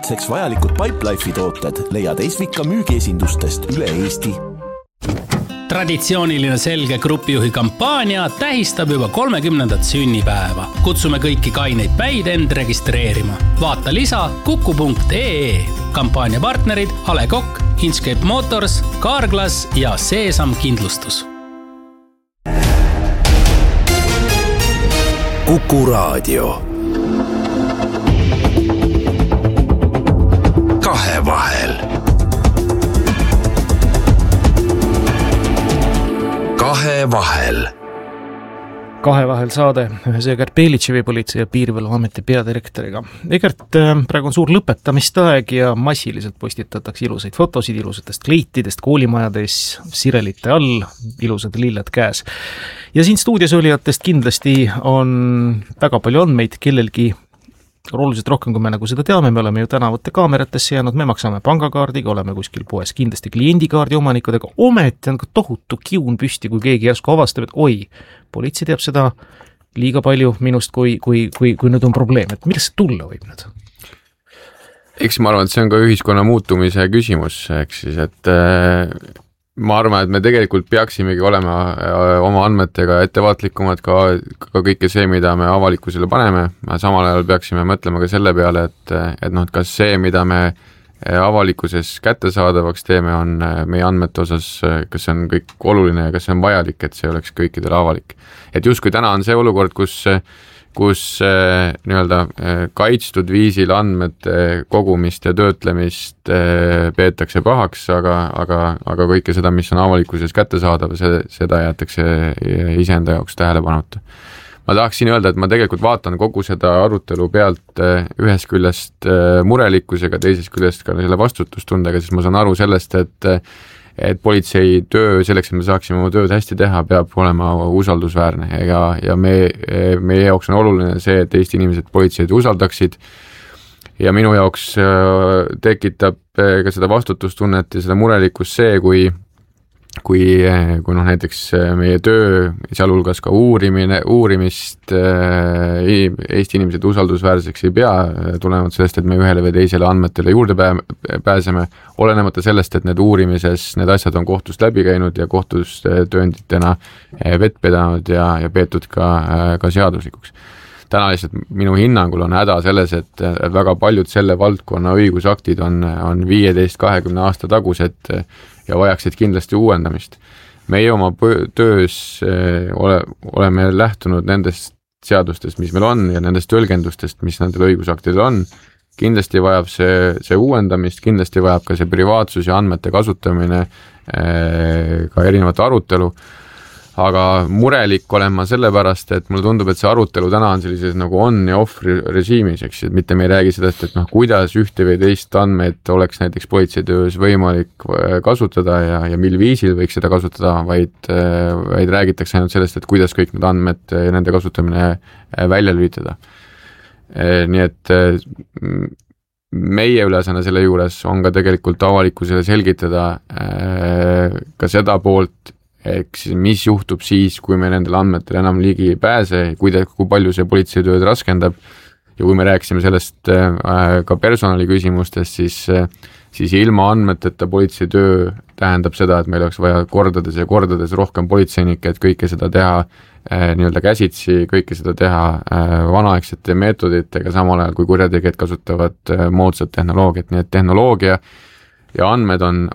Seks vajalikud Pipelife'i tooted leiad Esvika müügiesindustest üle Eesti. Traditsiooniline Selge grupijuhi kampaania tähistab juba 30. sünnipäeva. Kutsume kõiki kaineid päid end registreerima. Vaata lisa kuku.ee. Kampaania partnerid A. Le Coq, Inchcape Motors, Carglass ja Seesam Kindlustus. Kuku Raadio. Kahevahel. Kahevahel saade ühes Egert Belitševi politsei- ja piirivalveameti peadirektoriga. Egert, praegu on suur lõpetamist-aeg ja massiliselt postitatakse ilusaid fotosid ilusatest kleitidest, koolimajades, sirelite all, ilusad lilled käes. Ja siin stuudios olijatest kindlasti on väga palju andmeid, kellelgi oluliselt rohkem, kui me nagu seda teame, me oleme ju tänavate kaameratesse jäänud, me maksame pangakaardiga, oleme kuskil poes kindlasti kliendikaardi omanikudega, ometi on ka tohutu kiun püsti, kui keegi järsku avastab, et oi, politsei teab seda liiga palju minust, kui nüüd on probleem, et millest see tulla võib nüüd? Eks ma arvan, et see on ka ühiskonna muutumise küsimus, eks siis, et ma arvan, et me tegelikult peaksimegi olema oma andmetega ettevaatlikumad ka kõike see, mida me avalikkusele paneme. Samal ajal peaksime mõtlema ka selle peale, et kas see, mida me avalikkuses kättesaadavaks teeme, on meie andmete osas, kas see on kõik oluline ja kas see on vajalik, et see oleks kõikidele avalik. Et justkui täna on see olukord, kus nii-öelda kaitstud viisil andmete kogumist ja töötlemist peetakse pahaks, aga kõike seda, mis on avalikkuses kättesaadav, seda jäetakse iseenda jaoks tähelepanuta. Ma tahaksin öelda, et ma tegelikult vaatan kogu seda arutelu pealt ühest küljest murelikkusega, teisest küljest ka selle vastutustundega, sest ma saan aru sellest, et politsei töö selleks, et me saaksime oma tööd hästi teha, peab olema usaldusväärne ja meie jaoks on oluline see, et Eesti inimesed politseid usaldaksid ja minu jaoks tekitab ka seda vastutustunnet ja seda murelikkust see, kui näiteks meie töö, sealhulgas ka uurimist Eesti inimesed usaldusväärseks ei pea, tulenevalt sellest, et me ühele või teisele andmetele juurde pääseme, olenemata sellest, et need uurimises need asjad on kohtust läbi käinud ja kohtus töönditena vett pedanud ja peetud ka seaduslikuks. Täna lihtsalt minu hinnangul on häda selles, et väga paljud selle valdkonna õigusaktid on 15-20 aasta tagused ja vajaksid kindlasti uuendamist. Meie oma töös oleme lähtunud nendest seadustest, mis meil on ja nendest tõlgendustest, mis nendel õigusaktidel on. Kindlasti vajab see uuendamist, kindlasti vajab ka see privaatsus ja andmete kasutamine ka erinevate arutelu. Aga murelik olen ma sellepärast, et mulle tundub, et see arutelu täna on sellises nagu on ja off režiimis, eks, et mitte me ei räägi sellest, et kuidas ühte või teist andmeid oleks näiteks politseitöös võimalik kasutada ja mil viisil võiks seda kasutada, vaid räägitakse ainult sellest, et kuidas kõik need andmed ja nende kasutamine välja lülitada. Nii et meie ülesanne selle juures on ka tegelikult avalikkusele selgitada ka seda poolt, eks mis juhtub siis, kui me nendele andmetele enam ligi ei pääse, kui palju see politseitööd raskendab ja kui me rääksime sellest ka personali küsimustest, siis ilma andmeteta politseitöö tähendab seda, et meil oleks vaja kordades ja kordades rohkem politseinikke, et kõike seda teha nii-öelda käsitsi, kõike seda teha vanaaegsete meetoditega, samal ajal kui kurjategijad kasutavad moodsat tehnoloogiat, nii et tehnoloogia ja andmed on